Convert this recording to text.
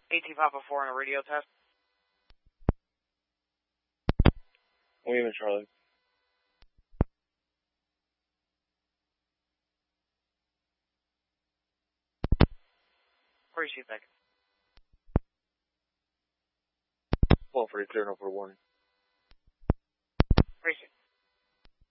18 Papa 4 on a radio test. William and Charlie. Where is she back? 1 for the clear, no for warning. Where is she?